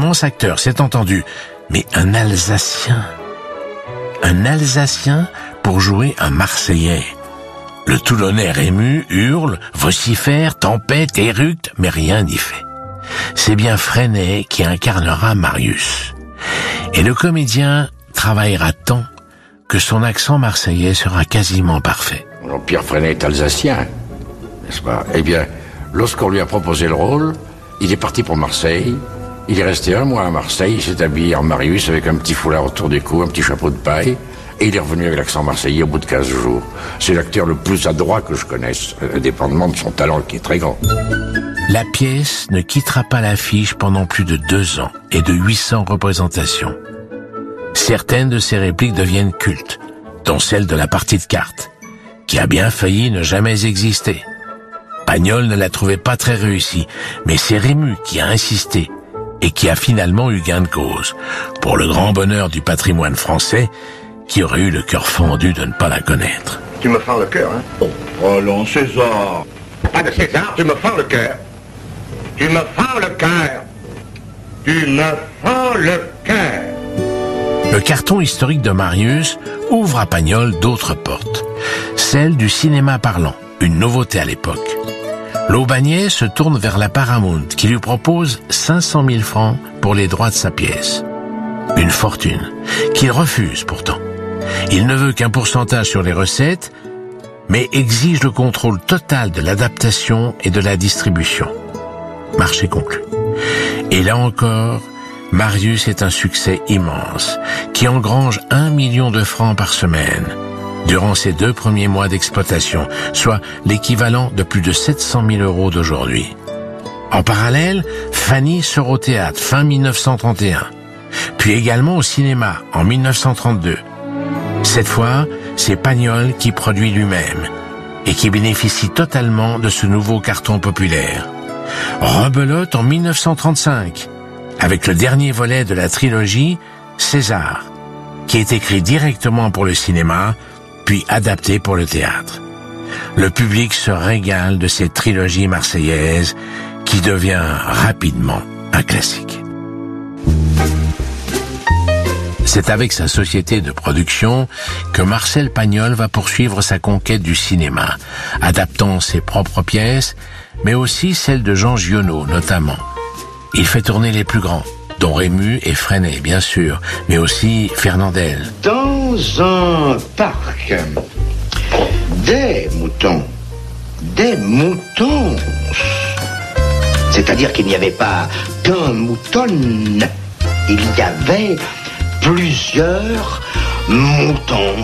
immense acteur, c'est entendu, mais un Alsacien. Un Alsacien pour jouer un Marseillais. Le Toulonnais Rému hurle, vocifère, tempête, éructe, mais rien n'y fait. C'est bien Freinet qui incarnera Marius. Et le comédien travaillera tant que son accent marseillais sera quasiment parfait. Jean-Pierre Freinet est alsacien, n'est-ce pas? Eh bien, lorsqu'on lui a proposé le rôle, il est parti pour Marseille. Il est resté 1 mois à Marseille, il s'est habillé en Marius avec un petit foulard autour du cou, un petit chapeau de paille, et il est revenu avec l'accent marseillais au bout de 15 jours. C'est l'acteur le plus adroit que je connaisse, indépendamment de son talent qui est très grand. La pièce ne quittera pas l'affiche pendant plus de 2 ans et de 800 représentations. Certaines de ses répliques deviennent cultes, dont celle de la partie de cartes, qui a bien failli ne jamais exister. Pagnol ne la trouvait pas très réussie, mais c'est Rému qui a insisté et qui a finalement eu gain de cause, pour le grand bonheur du patrimoine français, qui aurait eu le cœur fendu de ne pas la connaître. Tu me fends le cœur, hein? Oh, allons, César. Pas de César, tu me fends le cœur. Tu me fends le cœur. Tu me fends le cœur. Le carton historique de Marius ouvre à Pagnol d'autres portes. Celle du cinéma parlant, une nouveauté à l'époque. L'Aubagnais se tourne vers la Paramount, qui lui propose 500 000 francs pour les droits de sa pièce. Une fortune, qu'il refuse pourtant. Il ne veut qu'un pourcentage sur les recettes, mais exige le contrôle total de l'adaptation et de la distribution. Marché conclu. Et là encore, Marius est un succès immense, qui engrange 1 million de francs par semaine, durant ses 2 premiers mois d'exploitation, soit l'équivalent de plus de 700 000 € d'aujourd'hui. En parallèle, Fanny sort au théâtre fin 1931, puis également au cinéma en 1932. Cette fois, c'est Pagnol qui produit lui-même et qui bénéficie totalement de ce nouveau carton populaire. Rebelote en 1935, avec le dernier volet de la trilogie César, qui est écrit directement pour le cinéma, puis adapté pour le théâtre. Le public se régale de cette trilogie marseillaise qui devient rapidement un classique. C'est avec sa société de production que Marcel Pagnol va poursuivre sa conquête du cinéma, adaptant ses propres pièces, mais aussi celles de Jean Giono notamment. Il fait tourner les plus grands, dont Rému et Freinet, bien sûr, mais aussi Fernandel. Dans un parc, des moutons. Des moutons. C'est-à-dire qu'il n'y avait pas qu'un mouton. Il y avait plusieurs moutons.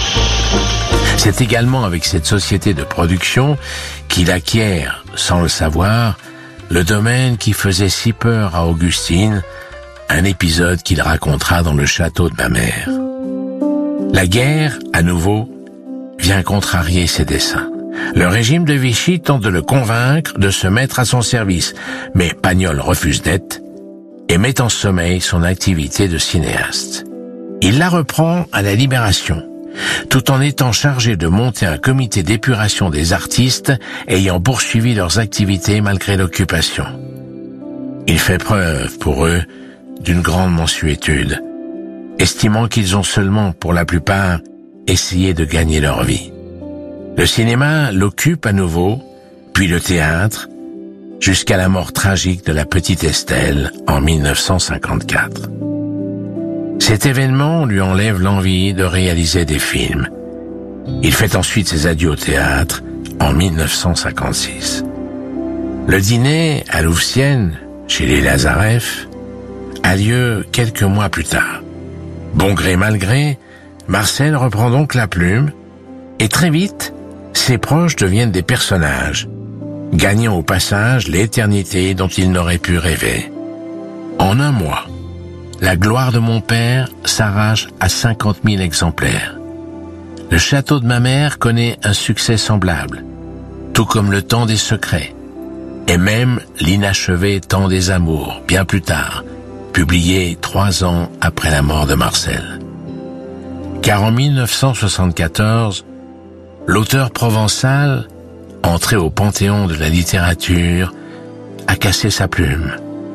C'est également avec cette société de production qu'il acquiert, sans le savoir, le domaine qui faisait si peur à Augustine, un épisode qu'il racontera dans le château de ma mère. La guerre, à nouveau, vient contrarier ses desseins. Le régime de Vichy tente de le convaincre de se mettre à son service, mais Pagnol refuse net et met en sommeil son activité de cinéaste. Il la reprend à la Libération, tout en étant chargé de monter un comité d'épuration des artistes ayant poursuivi leurs activités malgré l'occupation. Il fait preuve, pour eux, d'une grande mansuétude, estimant qu'ils ont seulement, pour la plupart, essayé de gagner leur vie. Le cinéma l'occupe à nouveau, puis le théâtre, jusqu'à la mort tragique de la petite Estelle en 1954. Cet événement lui enlève l'envie de réaliser des films. Il fait ensuite ses adieux au théâtre en 1956. Le dîner à Louvciennes, chez les Lazareff, a lieu quelques mois plus tard. Bon gré mal gré, Marcel reprend donc la plume, et très vite, ses proches deviennent des personnages, gagnant au passage l'éternité dont il n'aurait pu rêver. En un mois, La gloire de mon père s'arrache à 50 000 exemplaires. Le château de ma mère connaît un succès semblable, tout comme Le temps des secrets, et même L'inachevé temps des amours, bien plus tard, publié 3 ans après la mort de Marcel. Car en 1974, l'auteur provençal, entré au panthéon de la littérature, a cassé sa plume,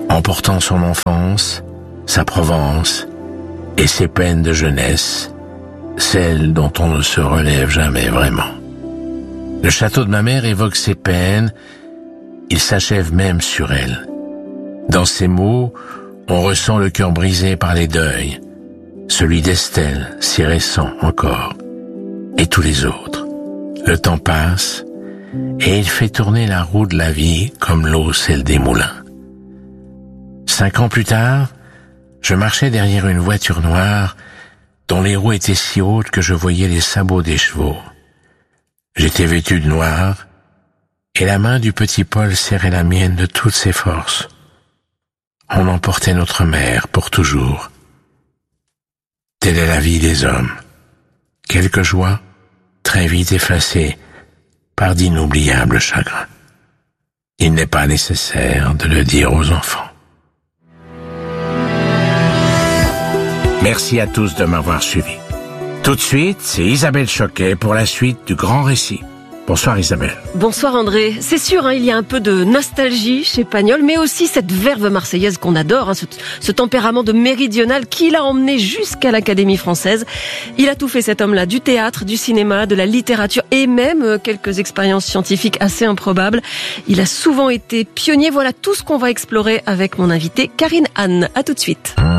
emportant son enfance, sa Provence et ses peines de jeunesse, celles dont on ne se relève jamais vraiment. Le château de ma mère évoque ses peines, il s'achève même sur elle. Dans ces mots, on ressent le cœur brisé par les deuils, celui d'Estelle, si récent encore, et tous les autres. Le temps passe, et il fait tourner la roue de la vie comme l'eau celle des moulins. 5 ans plus tard, je marchais derrière une voiture noire dont les roues étaient si hautes que je voyais les sabots des chevaux. J'étais vêtu de noir, et la main du petit Paul serrait la mienne de toutes ses forces. On emportait notre mère pour toujours. Telle est la vie des hommes. Quelques joies, très vite effacées par d'inoubliables chagrins. Il n'est pas nécessaire de le dire aux enfants. Merci à tous de m'avoir suivi. Tout de suite, c'est Isabelle Choquet pour la suite du grand récit. Bonsoir Isabelle. Bonsoir André. C'est sûr, il y a un peu de nostalgie chez Pagnol, mais aussi cette verve marseillaise qu'on adore, ce tempérament de méridional qui l'a emmené jusqu'à l'Académie française. Il a tout fait cet homme-là, du théâtre, du cinéma, de la littérature et même quelques expériences scientifiques assez improbables. Il a souvent été pionnier. Voilà tout ce qu'on va explorer avec mon invitée Karine Anne. À tout de suite.